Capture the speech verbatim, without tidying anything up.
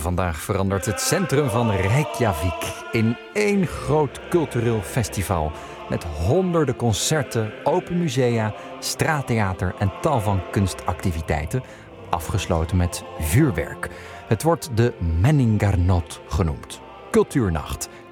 Vandaag verandert het centrum van Reykjavik in één groot cultureel festival. Met honderden concerten, open musea, straattheater en tal van kunstactiviteiten. Afgesloten met vuurwerk. Het wordt de Menningarnótt genoemd. Cultuurnacht.